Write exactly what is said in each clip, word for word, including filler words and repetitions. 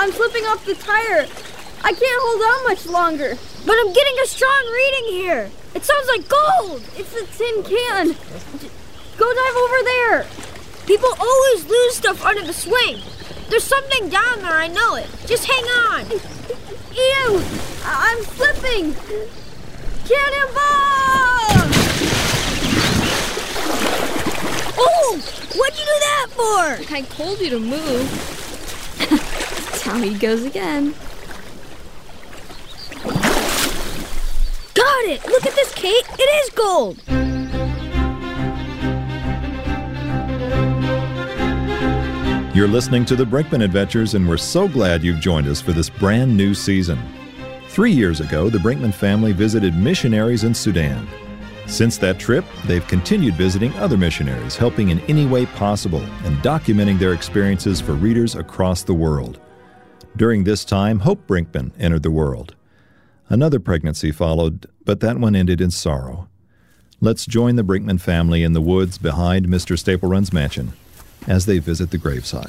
I'm slipping off the tire. I can't hold on much longer. But I'm getting a strong reading here. It sounds like gold. It's a tin can. Go dive over there. People always lose stuff under the swing. There's something down there, I know it. Just hang on. Ew! I- I'm slipping. Cannonball! Oh! What'd you do that for? I told you to move. Down he goes again. Got it! Look at this, Kate. It is gold. You're listening to the Brinkman Adventures, and we're so glad you've joined us for this brand new season. Three years ago, the Brinkman family visited missionaries in Sudan. Since that trip, they've continued visiting other missionaries, helping in any way possible, and documenting their experiences for readers across the world. During this time, Hope Brinkman entered the world. Another pregnancy followed, but that one ended in sorrow. Let's join the Brinkman family in the woods behind Mister Staplerun's mansion as they visit the graveside.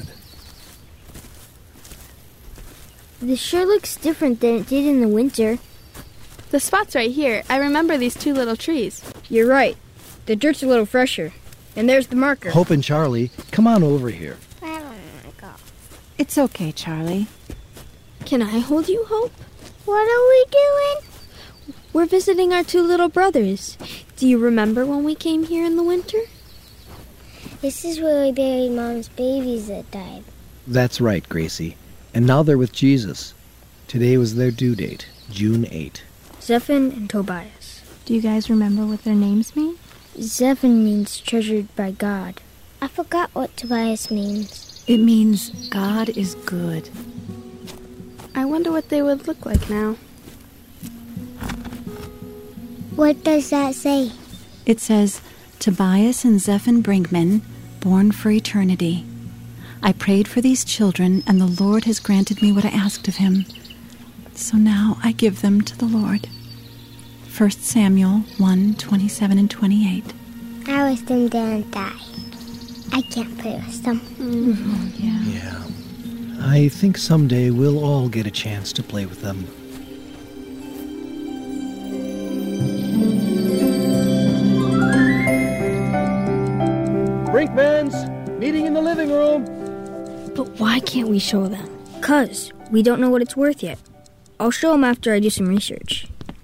This sure looks different than it did in the winter. The spot's right here. I remember these two little trees. You're right. The dirt's a little fresher. And there's the marker. Hope and Charlie, come on over here. I don't want to go. It's okay, Charlie. Can I hold you, Hope? What are we doing? We're visiting our two little brothers. Do you remember when we came here in the winter? This is where we buried Mom's babies that died. That's right, Gracie. And now they're with Jesus. Today was their due date, June eighth. Zephan and Tobias. Do you guys remember what their names mean? Zephan means treasured by God. I forgot what Tobias means. It means God is good. I wonder what they would look like now. What does that say? It says, Tobias and Zephan Brinkman, born for eternity. I prayed for these children, and the Lord has granted me what I asked of him. So now I give them to the Lord. First Samuel one, twenty-seven and twenty-eight. I wish them didn't die. I can't play with them. Mm-hmm. Yeah. Yeah. I think someday we'll all get a chance to play with them. Brinkmans, meeting in the living room. But why can't we show them? 'Cause we don't know what it's worth yet. I'll show them after I do some research.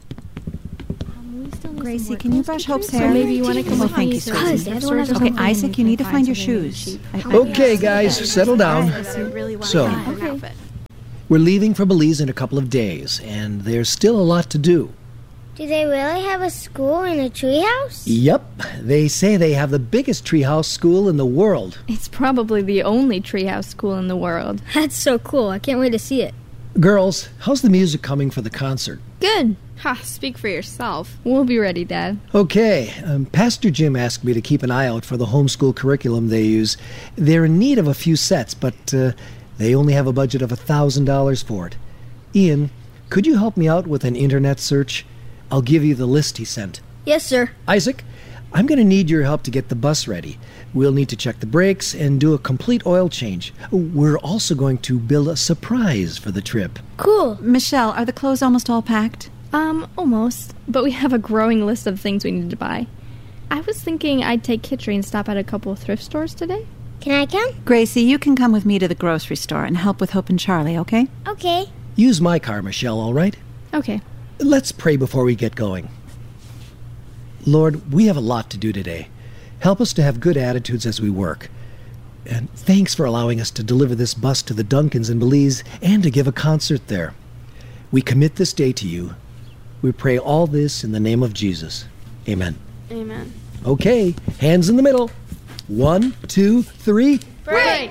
Gracie, can you brush Hope's hair? So maybe you want to come Oh, with thank me. you, so sweetie. we can Cuz, sort of- Okay, Isaac, you need to find your shoes. Okay, guys, settle down. So, Okay. we're leaving for Belize in a couple of days, and there's still a lot to do. Do they really have a school and a treehouse? Yep, they say they have the biggest treehouse school in the world. It's probably the only treehouse school in the world. That's so cool. I can't wait to see it. Girls, how's the music coming for the concert? Good. Ha, speak for yourself. We'll be ready, Dad. Okay, um, Pastor Jim asked me to keep an eye out for the homeschool curriculum they use. They're in need of a few sets, but uh, they only have a budget of one thousand dollars for it. Ian, could you help me out with an internet search? I'll give you the list he sent. Yes, sir. Isaac, I'm going to need your help to get the bus ready. We'll need to check the brakes and do a complete oil change. We're also going to build a surprise for the trip. Cool. Michelle, are the clothes almost all packed? Um, almost. But we have a growing list of things we need to buy. I was thinking I'd take Kitri and stop at a couple of thrift stores today. Can I come? Gracie, you can come with me to the grocery store and help with Hope and Charlie, okay? Okay. Use my car, Michelle, all right? Okay. Let's pray before we get going. Lord, we have a lot to do today. Help us to have good attitudes as we work. And thanks for allowing us to deliver this bus to the Duncans in Belize and to give a concert there. We commit this day to you. We pray all this in the name of Jesus. Amen. Amen. Okay, hands in the middle. One, two, three. Break!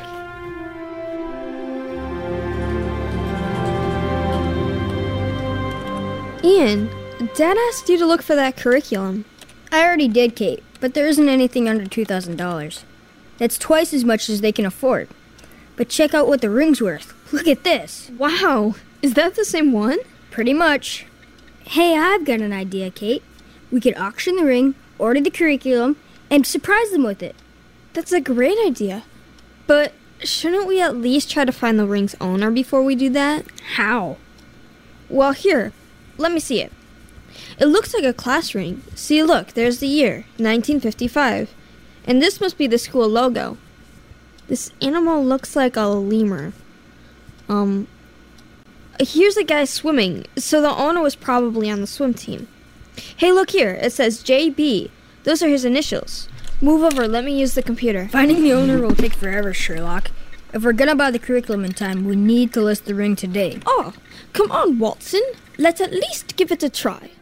Ian, Dad asked you to look for that curriculum. I already did, Kate, but there isn't anything under two thousand dollars. That's twice as much as they can afford. But check out what the ring's worth. Look at this. Wow. Is that the same one? Pretty much. Hey, I've got an idea, Kate. We could auction the ring, order the curriculum, and surprise them with it. That's a great idea. But shouldn't we at least try to find the ring's owner before we do that? How? Well, here, let me see it. It looks like a class ring. See, look, there's the year, nineteen fifty-five. And this must be the school logo. This animal looks like a lemur. Um, here's a guy swimming, so the owner was probably on the swim team. Hey, look here, it says J B. Those are his initials. Move over, let me use the computer. Finding the owner will take forever, Sherlock. If we're gonna buy the curriculum in time, we need to list the ring today. Oh, come on, Watson. Let's at least give it a try.